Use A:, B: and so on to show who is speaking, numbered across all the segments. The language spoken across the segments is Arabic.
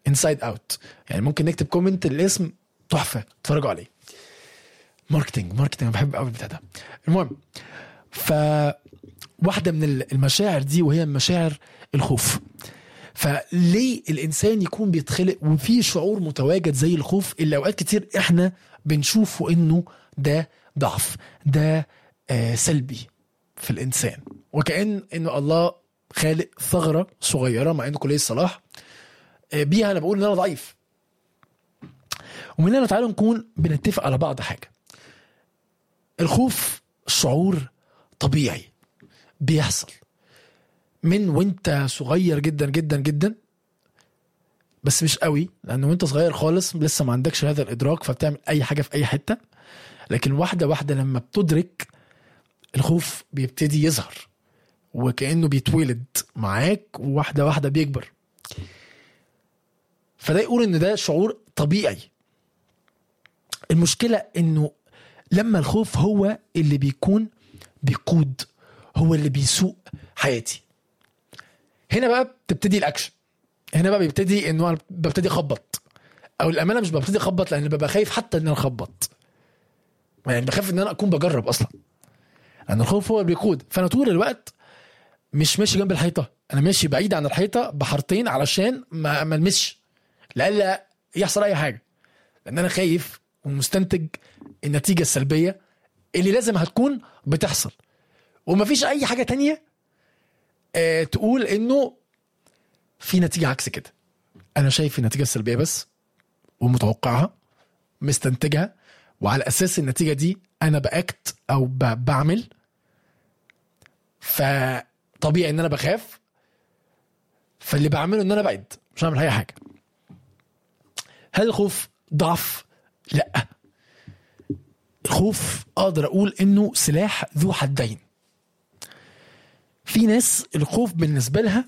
A: انسايد اوت. يعني ممكن نكتب كومنت الاسم تحفه اتفرجوا عليه. ماركتنج انا بحب قوي البتاع ده. المهم، واحده من المشاعر دي وهي مشاعر الخوف. فليه الانسان يكون بيتخلق وفي شعور متواجد زي الخوف اللي اوقات كتير احنا بنشوفه انه ده ضعف، ده سلبي في الانسان، وكأن انه الله خالق ثغرة صغيرة مع انه كلية الصلاح بيها انا بقول ان انا ضعيف. ومن هنا تعالوا نكون بنتفق على بعض حاجة. الخوف شعور طبيعي بيحصل من وانت صغير جدا جدا جدا، بس مش قوي لانه وانت صغير خالص لسه ما عندكش هذا الادراك فبتعمل اي حاجة في اي حتة. لكن واحدة واحدة لما بتدرك الخوف بيبتدي يظهر وكأنه بيتولد معاك وواحدة واحدة بيكبر. فده يقول ان ده شعور طبيعي. المشكلة انه لما الخوف هو اللي بيكون بيقود، هو اللي بيسوق حياتي، هنا بقى بتبتدي الاكشن. هنا بقى بيبتدي انه انا ببتدي اخبط، او الامانه مش ببتدي اخبط لان ببقى خايف حتى ان انا اخبط، يعني بخاف ان انا اكون بجرب اصلا، لان الخوف هو اللي بيقود. فانا طول الوقت مش ماشي جنب الحيطه، انا ماشي بعيد عن الحيطه بحارتين علشان ما المسش لا يحصل اي حاجه، لان انا خايف ومستنتج النتيجه السلبيه اللي لازم هتكون بتحصل. ومفيش اي حاجه تانية تقول انه في نتيجه عكس كده. انا شايف النتيجه السلبيه بس ومتوقعها مستنتجها، وعلى اساس النتيجه دي انا باكت او بعمل. فطبيعي ان انا بخاف، فاللي بعمله ان انا بعد مش هعمل اي حاجه. هل الخوف ضعف؟ لا، الخوف اقدر اقول انه سلاح ذو حدين. في ناس الخوف بالنسبه لها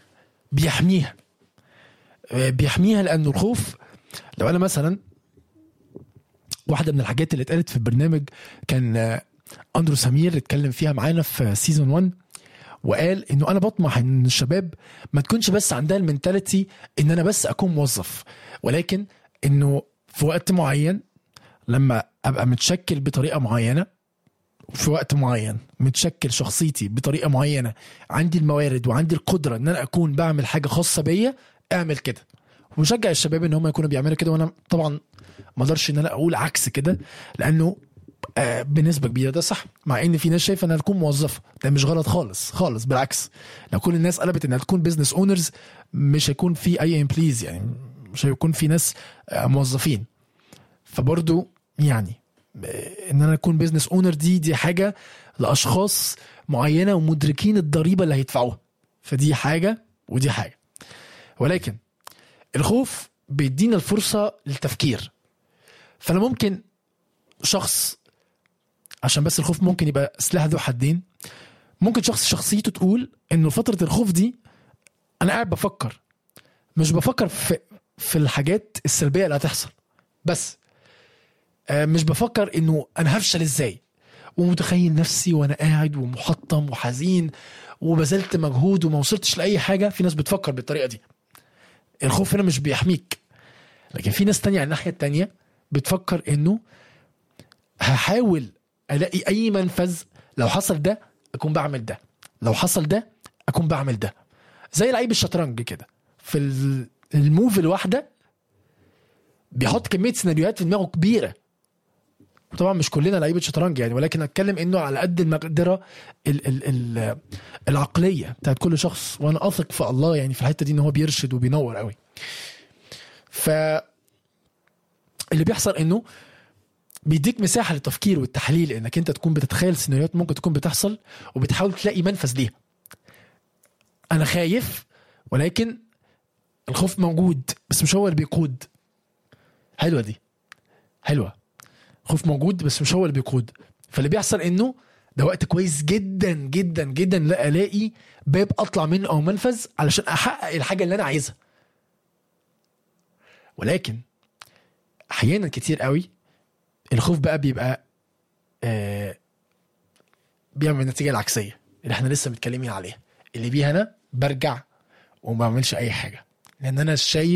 A: بيحميها لأنه الخوف، لو أنا مثلا واحدة من الحاجات اللي اتقالت في البرنامج كان أندرو سمير اتكلم فيها معانا في سيزون 1 وقال إنه أنا بطمح إن الشباب ما تكونش بس عندها المنتاليتي إن أنا بس أكون موظف، ولكن إنه في وقت معين لما أبقى متشكل بطريقة معينة، في وقت معين متشكل شخصيتي بطريقة معينة، عندي الموارد وعندي القدرة إن أنا أكون بعمل حاجة خاصة بيا، أعمل كده. ومشجع الشباب إن هم يكونوا بيعملوا كده، وأنا طبعا ما اقدرش إن أنا أقول عكس كده، لأنه بنسبة كبيرة ده صح. مع إن في ناس شايفة إنها تكون موظفة، ده مش غلط خالص خالص، بالعكس. لو كل الناس قلبت إنها تكون بيزنس اونرز مش هيكون في أي امبليز، يعني مش هيكون في ناس موظفين. فبرضو يعني ان انا اكون بيزنس اونر دي حاجه لاشخاص معينه ومدركين الضريبه اللي هيدفعوها، فدي حاجه ودي حاجه. ولكن الخوف بيدينا الفرصه للتفكير. فانا ممكن شخص، عشان بس الخوف ممكن يبقى سلاح ذو حدين، ممكن شخصيته تقول انه فتره الخوف دي انا قاعد بفكر، مش بفكر في الحاجات السلبيه اللي هتحصل بس، مش بفكر انه انا هفشل ازاي، ومتخيل نفسي وانا قاعد ومحطم وحزين وبذلت مجهود وما وصلتش لاي حاجه. في ناس بتفكر بالطريقه دي. الخوف هنا مش بيحميك. لكن في ناس تانية على الناحيه التانية بتفكر انه هحاول الاقي اي منفذ، لو حصل ده اكون بعمل ده، لو حصل ده اكون بعمل ده. زي لعيب الشطرنج كده، في الموف الواحده بيحط كميه سيناريوهات في دماغه كبيره. طبعا مش كلنا لعيبه شطرنج يعني، ولكن اتكلم انه على قد المقدره العقليه بتاعت كل شخص، وانا اثق في الله يعني في الحته دي ان هو بيرشد وبينور قوي. ف اللي بيحصل انه بيديك مساحه للتفكير والتحليل، انك انت تكون بتتخيل سيناريوهات ممكن تكون بتحصل وبتحاول تلاقي منفذ ليها. انا خايف، ولكن الخوف موجود بس مش هو اللي بيقود. حلوه دي، حلوه. خوف موجود بس مش هو اللي بيقود. فاللي بيحصل انه ده وقت كويس جدا جدا جدا لا الاقي باب اطلع منه او منفذ علشان احقق الحاجه اللي انا عايزها. ولكن احيانا كتير قوي الخوف بقى بيبقى بيعمل النتيجه العكسيه اللي احنا لسه متكلمين عليها، اللي بيها انا برجع وما بعملش اي حاجه لان انا شايف